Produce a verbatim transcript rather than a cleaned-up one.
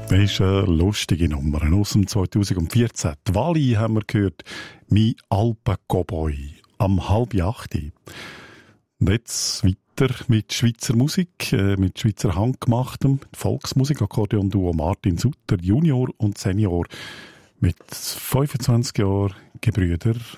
Das ist eine lustige Nummer aus dem zweitausendvierzehn. Die Wally haben wir gehört, «Mi Alpen-Cowboy» am halb acht. Und jetzt weiter mit Schweizer Musik, äh, mit Schweizer handgemachtem Volksmusik, Akkordeon-Duo Martin Sutter, Junior und Senior, mit fünfundzwanzig Jahren Gebrüder